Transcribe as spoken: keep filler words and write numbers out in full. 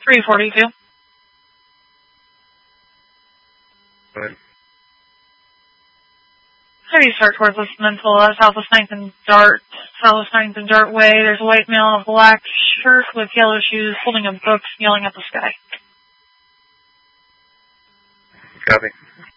three forty-two. Good. So you start towards this peninsula, southwest ninth and Dart, southwest ninth and Dart Way. There's a white male in a black shirt with yellow shoes holding a book, yelling at the sky. Copy.